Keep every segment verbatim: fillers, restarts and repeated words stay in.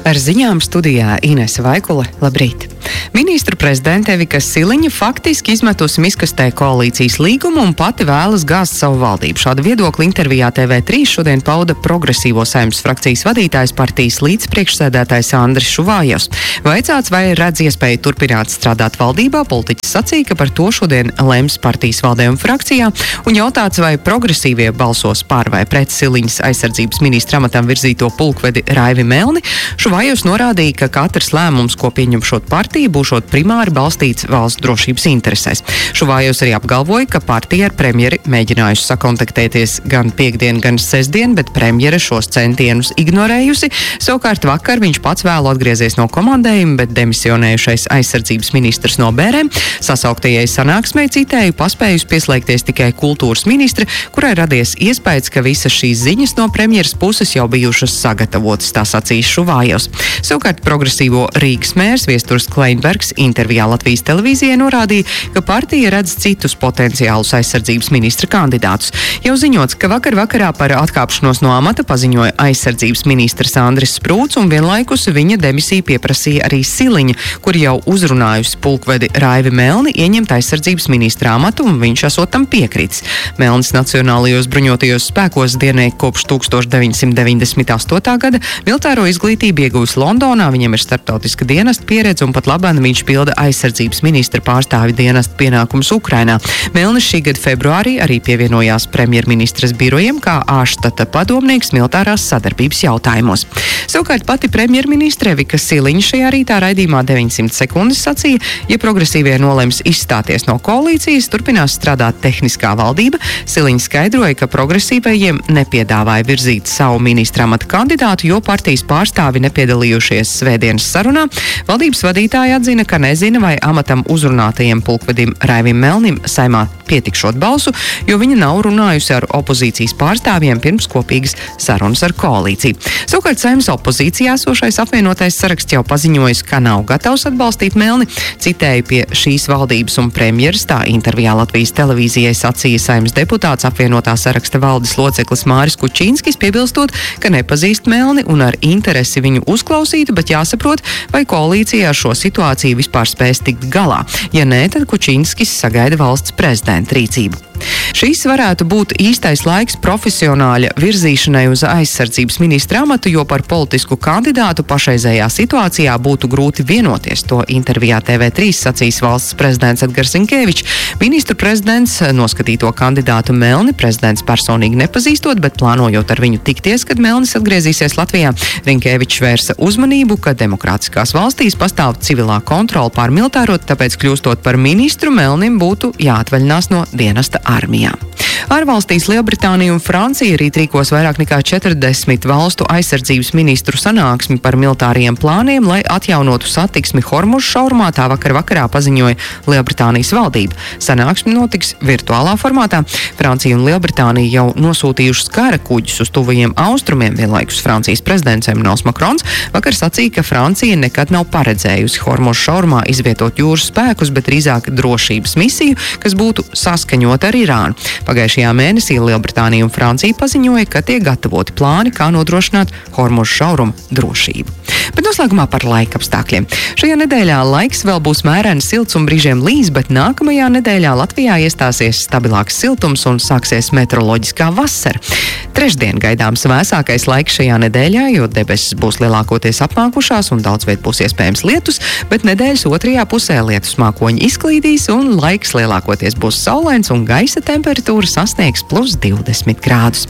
Ar ziņām studijā Inese Vaikule. Labrīt! Ministru prezidente Evika Siliņa faktiski izmetusi miskastē koalīcijas līgumu un pati vēlas gāzt savu valdību. Šādu viedokli intervijā T V trīs šodien pauda progresīvo Saeimas frakcijas vadītājs partijas līdzpriekšsēdētājs Andris Šuvājos. Vaicāts, vai redz iespēju turpināt strādāt valdībā, politiķis sacīja, ka par to šodien lems partijas valdē un frakcijā, un jautāts, vai progresīvie balsos par vai pret Siliņas aizsardzības ministra amatam virzīto pulkvedi Raivi Melni. Šuvājos norādīja, ka katrs lēmums, ko pieņemšot partija, būšot primāri balstīts valsts drošības interesēs. Šuvājos arī apgalvoja, ka partija ar premjeri mēģinājusi sakontaktēties gan piekdien, gan sestdien, bet premjere šos centienus ignorējusi. Savukārt vakar viņš pats vēlu atgriezies no komandējuma, bet demisionējušais aizsardzības ministrs no Bērēm sasauktajai sanāksmei, citēju, paspējusi pieslēgties tikai kultūras ministre, kurai radies iespējas, ka visas šīs ziņas no premjeras puses jau bijušas sagatavotas, tā sacīs Šuvājos. Savukārt progresīvo Rīgas mērs Viesturs Kleinbergs intervijā Latvijas televīzijai norādīja, ka partija redz citus potenciālus aizsardzības ministra kandidātus. Jau ziņots, ka vakar vakarā par atkāpšanos no amata paziņoja aizsardzības ministrs Andris Sprūts, un vienlaikus viņa demisiju pieprasīja arī Siliņa, kur jau uzrunājusi pulkvedi Raivi Melni ieņemt aizsardzības ministra amatu, un viņš esot tam piekritis. Melnis Nacionālajos bruņotajos spēkos dienēja kopš tūkstoš deviņsimt deviņdesmit astotā gada, militāro izglītību ieguvis Londonā, viņam ir starptautiska dienesta pieredze, un pat labāk viņš pilda aizsardzības ministra pārstāvi dienesta pienākumus Ukrainā. Melnis šī gada februārī arī pievienojās premjerministras birojiem kā ārštata padomnieks militārās sadarbības jautājumos. Savukārt pati premjerministre Evika Siliņa šajā rītā raidījumā deviņsimt sekundes sacīja, ja progresīvie nolems izstāties no koalīcijas, turpinās strādāt tehniskā valdība. Siliņa skaidroja, ka progresīvajiem nepiedāvāja virzīt savu ministra amata kandidātu, jo partijas pārstāvi nepiedalījušies svētdienas sarunā. Valdības vadītāja atzina, ka nezina, vai amatam uzrunātajiem pulkvedim Raivim Melnim Saeimā pietikšot balsu, jo viņa nav runājusi ar opozīcijas pārstāvjiem pirms kopīgas sarunas ar koalīciju. Savukārt Saeimas opozīcijā esošais apvienotais saraksts jau paziņojis, ka nav gatavs atbalstīt Melni. Citēju, pie šīs valdības un premjeras tā intervijā Latvijas televīzijai sacīja Saeimas deputāts apvienotā saraksta valdes loceklis Māris Kučinskis, piebilstot, ka nepazīst Melni un ar interesi viņu uzklausītu, bet jāsaprot, vai koalīcija ar šo situāciju vispār spēs tikt galā. Ja nē, tad Kučinskis sagaida valsts prezidenta rīcību. Šīs varētu būt īstais laiks profesionāļa virzīšanai uz aizsardzības ministra amatu, jo par politisku kandidātu pašreizējā situācijā būtu grūti vienoties. To intervijā T V trīs sacīs valsts prezidents Edgars Rinkēvičs. Ministru prezidents noskatīto kandidātu Melni prezidents personīgi nepazīstot, bet plānojot ar viņu tikties, kad Melnis atgriezīsies Latvijā. Rinkēvičs vērsa uzmanību, ka demokrātiskās valstīs pastāv civilā kontrola pār militāro, tāpēc kļūstot par ministru, Melnim būtu jāatvaļinās no dienesta armijā. Ārvalstīs Lielbritānija un Francija rīt rīkos vairāk nekā četrdesmit valstu aizsardzības ministru sanāksmi par militāriem plāniem, lai atjaunotu satiksmi Hormuza šaurumā, tā vakar vakarā paziņoja Lielbritānijas valdība. Sanāksme notiks virtuālā formātā. Francija un Lielbritānija jau nosūtījušas kara kuģus uz tuvajiem austrumiem, vienlaikus Francijas prezidents Emmanuels Makrons vakar sacīja, ka Francija nekad nav paredzējusi Hormuza šaurumā izvietot jūras spēkus, bet drīzāk drošības misiju, kas būtu saskaņota ar Irānu. Pagājušajā mēnesī Lielbritānija un Francija paziņoja, ka tiek gatavoti plāni, kā nodrošināt Hormuza šaurumu drošību. Bet noslēgumā par laika apstākļiem. Šajā nedēļā laiks vēl būs mēreni silts un brīžiem līs, bet nākamajā nedēļā Latvijā iestāsies stabilāks siltums un sāksies meteoroloģiskā vasara. Trešdien gaidāms vēsākais laiks šajā nedēļā, jo debesis būs lielākoties apmākušās un daudz viet būs iespējams lietus, bet nedēļas otrajā pusē lietus mākoņi izklīdīs un laiks lielākoties būs saulains un gaisa temperatūra sasniegs plus divdesmit grādus.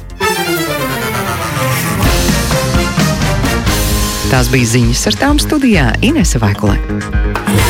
Tās bija ziņas, ar tām studijā Inese Vaikule.